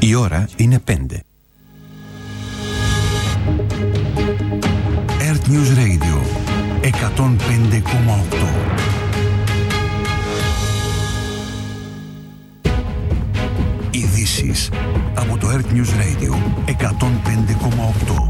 Η ώρα είναι 5. Earth News Radio 105,8. Ειδήσεις από το Earth News Radio 105,8.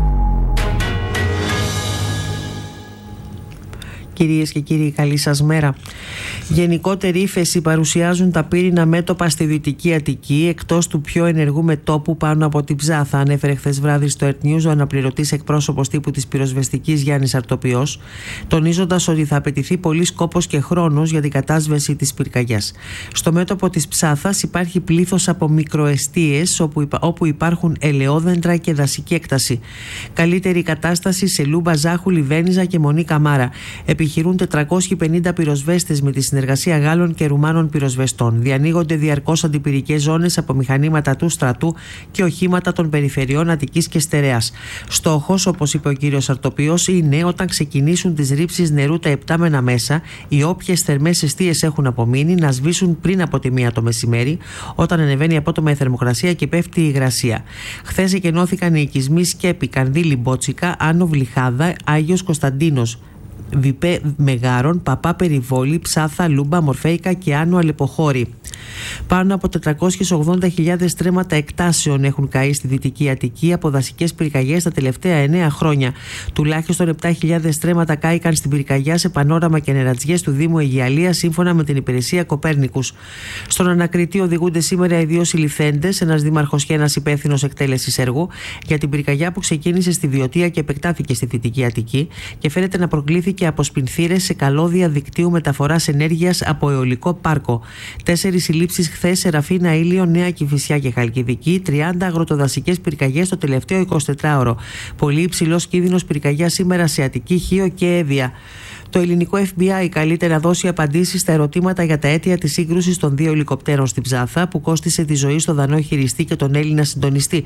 Κυρίες και κύριοι, καλή σας μέρα. Γενικότερη ύφεση παρουσιάζουν τα πύρινα μέτωπα στη Δυτική Αττική, εκτός του πιο ενεργού μετώπου πάνω από την Ψάθα, ανέφερε χθες βράδυ στο Earth News ο αναπληρωτής εκπρόσωπος τύπου της πυροσβεστικής Γιάννης Αρτοπιός, τονίζοντας ότι θα απαιτηθεί πολύς κόπος και χρόνος για την κατάσβεση της πυρκαγιάς. Στο μέτωπο της Ψάθας υπάρχει πλήθος από μικροεστίες όπου υπάρχουν ελαιόδεντρα και δασική έκταση. Καλύτερη κατάσταση σε Λούμπα, Ζάχου, Λιβένιζα και Μονή Καμάρα. Επιχειρούν 450 πυροσβέστες με τη συνεργασία Γάλλων και Ρουμάνων πυροσβεστών. Διανοίγονται διαρκώς αντιπυρικές ζώνες από μηχανήματα του στρατού και οχήματα των περιφερειών Αττικής και Στερεάς. Στόχος, όπως είπε ο κύριος Αρτοπιός, είναι όταν ξεκινήσουν τις ρήψεις νερού τα επτάμενα μέσα, οι όποιες θερμές εστίες έχουν απομείνει να σβήσουν πριν από τη 1 το μεσημέρι, όταν ανεβαίνει απότομα η θερμοκρασία και πέφτει η υγρασία. Χθες εκενώθηκαν οι οικισμοί Σκέπη, Κανδύλη, Μπότσικα, Άνω Βλυχάδα, Άγιος Κωνσταντίνος, Βιπέ Μεγάρων, Παπά Περιβόλη, Ψάθα, Λούμπα, Μορφέικα και Άνω Αλεποχώρη. Πάνω από 480.000 στρέμματα εκτάσεων έχουν καεί στη Δυτική Αττική από δασικές πυρκαγιές τα τελευταία 9 χρόνια. Τουλάχιστον 7.000 στρέμματα κάηκαν στην πυρκαγιά σε Πανόραμα και Νερατζιές του Δήμου Αιγιαλίας, σύμφωνα με την υπηρεσία Κοπέρνικους. Στον ανακριτή οδηγούνται σήμερα οι 2 συλληφθέντες, ένας δήμαρχος και ένας υπεύθυνος εκτέλεσης έργου, για την πυρκαγιά που ξεκίνησε στη Βιωτία και επεκτάθηκε στη Δυτική Αττική και φαίνεται να προκλήθηκε από σπινθήρες σε καλώδια δικτύου μεταφοράς ενέργειας από αιωλικό πάρκο. 4 συλλήψεις χθες σε Ραφίνα, Ήλιο, Νέα Κηφισιά και Χαλκιδική, 30 αγροτοδασικές πυρκαγιές το τελευταίο 24ωρο. Πολύ υψηλός κίνδυνος πυρκαγιά σήμερα σε Αττική, Χίο και Εύβοια. Το ελληνικό FBI καλείται να δώσει απαντήσεις στα ερωτήματα για τα αίτια της σύγκρουσης των 2 ελικοπτέρων στην Ψάθα, που κόστισε τη ζωή στο Δανό χειριστή και τον Έλληνα συντονιστή.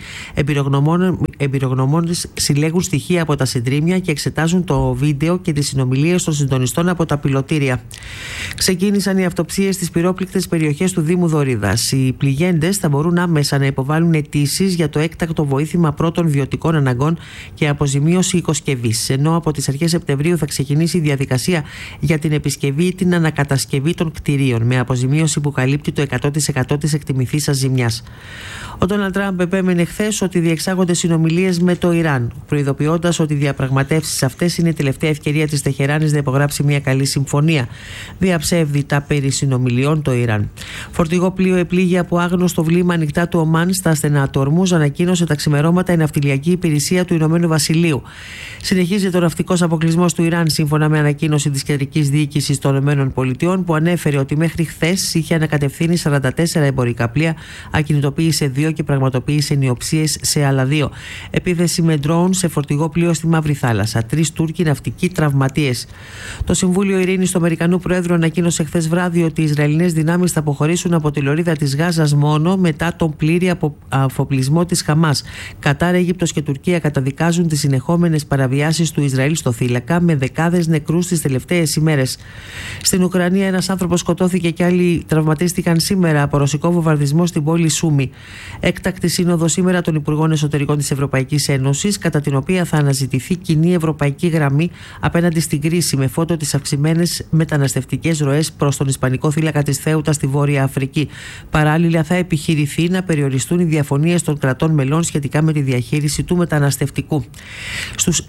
Εμπειρογνωμόνες συλλέγουν στοιχεία από τα συντρίμμια και εξετάζουν το βίντεο και τις συνομιλίες των συντονιστών από τα πιλωτήρια. Ξεκίνησαν οι αυτοψίες στις πυρόπληκτες περιοχές του Δήμου Δωρίδας. Οι πληγέντες θα μπορούν άμεσα να υποβάλουν αιτήσεις για το έκτακτο βοήθημα πρώτων βιωτικών αναγκών και αποζημίωση οικοσκευής. Ενώ από τις αρχές Σεπτεμβρίου θα ξεκινήσει η διαδικασία για την επισκευή ή την ανακατασκευή των κτηρίων, με αποζημίωση που καλύπτει το 100% της εκτιμηθήσας ζημιάς. Ο Ντόναλντ Τραμπ επέμενε χθες ότι διεξάγονται συνομιλίες με το Ιράν, προειδοποιώντας ότι οι διαπραγματεύσεις αυτές είναι η τελευταία ευκαιρία της Τεχεράνης να υπογράψει μια καλή συμφωνία. Διαψεύδητα περί συνομιλιών το Ιράν. Φορτηγό πλοίο επλήγει από άγνωστο βλήμα ανοιχτά του Ομάν στα στενά του Ορμούζ, ανακοίνωσε τα ξημερώματα η ναυτιλιακή υπηρεσία του Ηνωμένου Βασιλείου. Συνεχίζεται ο ναυτικός αποκλεισμός του Ιράν, σύμφωνα με ανακοίνωση της Κεντρικής Διοίκησης των ΗΠΑ, που ανέφερε ότι μέχρι χθες είχε ανακατευθύνει 44 εμπορικά πλοία, ακινητοποίησε 2 και πραγματοποίησε νιοψίες σε άλλα 2. Επίθεση με ντρόουν σε φορτηγό πλοίο στη Μαύρη Θάλασσα. 3 Τούρκοι ναυτικοί τραυματίες. Το Συμβούλιο Ειρήνης του Αμερικανού Προέδρου ανακοίνωσε χθες βράδυ ότι οι Ισραηλινές δυνάμεις θα αποχωρήσουν από τη λωρίδα της Γάζας μόνο μετά τον πλήρη αφοπλισμό της Χαμάς. Κατάρ, Αίγυπτος και Τουρκία καταδικάζουν τις συνεχόμενες παραβιάσεις του Ισραήλ στο θύλακα, με δεκάδες νεκρούς τις τελευταίες ημέρες. Στην Ουκρανία ένας άνθρωπος σκοτώθηκε και άλλοι τραυματίστηκαν σήμερα από ρωσικό βομβαρδισμό στην πόλη Σούμι. Έκτακτη σύνοδο σήμερα των Υπουργών Εσωτερικών της Ευρωπαϊκής Ένωσης, κατά την οποία θα αναζητηθεί κοινή ευρωπαϊκή γραμμή απέναντι στην κρίση, με φόντο τις αυξημένες μεταναστευτικές ροές προς τον Ισπανικό θύλακα της Θέουτα στη Βόρεια Αφρική. Παράλληλα, θα επιχειρηθεί να περιοριστούν οι διαφωνίες των κρατών μελών σχετικά με τη διαχείριση του μεταναστευτικού. Στους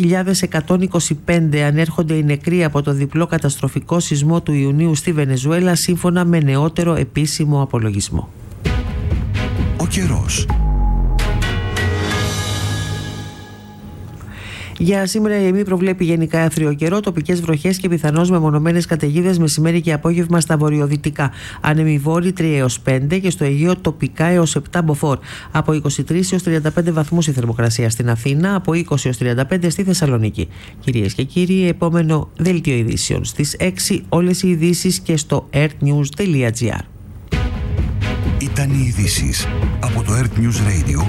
6.125 ανέρχονται οι νεκροί από το διπλό καταστροφικό σεισμό του Ιουνίου στη Βενεζουέλα, σύμφωνα με νεότερο επίσημο απολογισμό. Ο καιρός. Για σήμερα η ΕΜΗ προβλέπει γενικά άθριο καιρό, τοπικές βροχές και πιθανώς μεμονωμένες καταιγίδες μεσημέρι και απόγευμα στα βορειοδυτικά. Άνεμοι βόρειοι 3 έως 5 και στο Αιγαίο τοπικά έως 7 μποφόρ. Από 23 έως 35 βαθμούς η θερμοκρασία στην Αθήνα, από 20 έως 35 στη Θεσσαλονίκη. Κυρίες και κύριοι, επόμενο δελτίο ειδήσεων στις 6 όλες οι ειδήσεις και στο earthnews.gr. Ήταν οι ειδήσεις από το Earth News Radio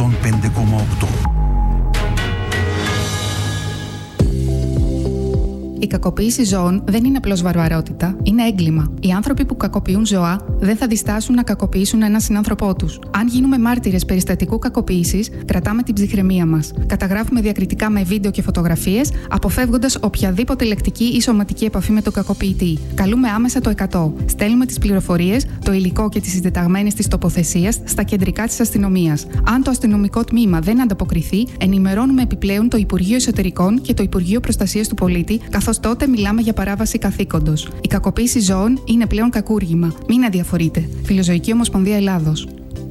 105,8. Η κακοποίηση ζώων δεν είναι απλώς βαρβαρότητα, είναι έγκλημα. Οι άνθρωποι που κακοποιούν ζώα δεν θα διστάσουν να κακοποιήσουν έναν συνάνθρωπό τους. Αν γίνουμε μάρτυρες περιστατικού κακοποίησης, κρατάμε την ψυχραιμία μας. Καταγράφουμε διακριτικά με βίντεο και φωτογραφίες, αποφεύγοντας οποιαδήποτε λεκτική ή σωματική επαφή με τον κακοποιητή. Καλούμε άμεσα το 100. Στέλνουμε τις πληροφορίες, το υλικό και τις συντεταγμένες της τοποθεσίας στα κεντρικά της αστυνομίας. Αν το αστυνομικό τμήμα δεν ανταποκριθεί, ενημερώνουμε επιπλέον το Υπουργείο Εσωτερικών και το Υπουργείο Προστασίας του Πολίτη, καθώς τότε μιλάμε για παράβαση καθήκοντος. Η κακοποίηση ζώων είναι πλέον κακούργημα. Μην αδιαφορείτε. Φιλοζωική Ομοσπονδία Ελλάδος.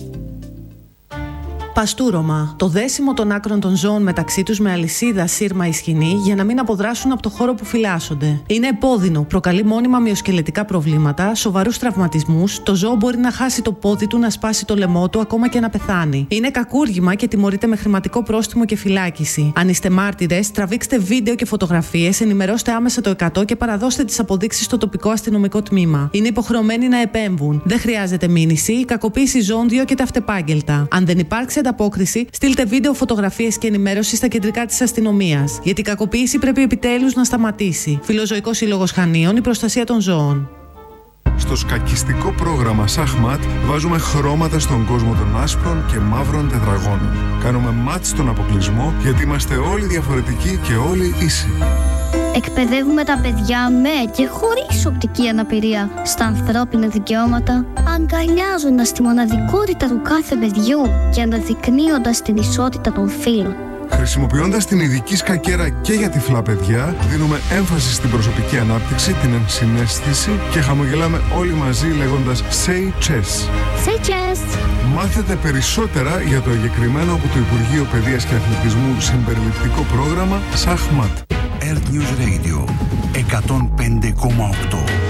Παστούρωμα. Το δέσιμο των άκρων των ζώων μεταξύ τους με αλυσίδα, σύρμα ή σκοινή για να μην αποδράσουν από το χώρο που φυλάσσονται. Είναι επώδυνο, προκαλεί μόνιμα μυοσκελετικά προβλήματα, σοβαρούς τραυματισμούς, το ζώο μπορεί να χάσει το πόδι του, να σπάσει το λαιμό του, ακόμα και να πεθάνει. Είναι κακούργημα και τιμωρείται με χρηματικό πρόστιμο και φυλάκιση. Αν είστε μάρτυρες, τραβήξτε βίντεο και φωτογραφίες, ενημερώστε άμεσα το 100 και παραδώστε τις αποδείξεις στο τοπικό αστυνομικό τμήμα. Είναι υποχρεωμένοι να επέμβουν. Δεν χρειάζεται μήνυση, η κακοποίηση ζώων διώκεται αυτεπάγγελτα. Αν δεν υπάρξει ανταπόκριση, στείλτε βίντεο, φωτογραφίες και ενημέρωση στα κεντρικά της αστυνομίας. Γιατί η κακοποίηση πρέπει επιτέλους να σταματήσει. Φιλοζωικός Σύλλογος Χανίων, η προστασία των ζώων. Στο σκακιστικό πρόγραμμα Σαχμάτ βάζουμε χρώματα στον κόσμο των άσπρων και μαύρων τετραγώνων. Κάνουμε μάτς στον αποκλεισμό γιατί είμαστε όλοι διαφορετικοί και όλοι ίσοι. Εκπαιδεύουμε τα παιδιά με και χωρίς οπτική αναπηρία στα ανθρώπινα δικαιώματα, αγκαλιάζοντας τη μοναδικότητα του κάθε παιδιού και αναδεικνύοντας την ισότητα των φύλων. Χρησιμοποιώντας την ειδική σκακέρα και για τυφλά παιδιά, δίνουμε έμφαση στην προσωπική ανάπτυξη, την ενσυναίσθηση και χαμογελάμε όλοι μαζί λέγοντας Say Chess. Say Chess! Μάθετε περισσότερα για το εγκεκριμένο από το Υπουργείο Παιδείας και Αθλητισμού συμπεριληπτικό πρόγραμμα Σαχμάτ. Earth News Radio 105,8.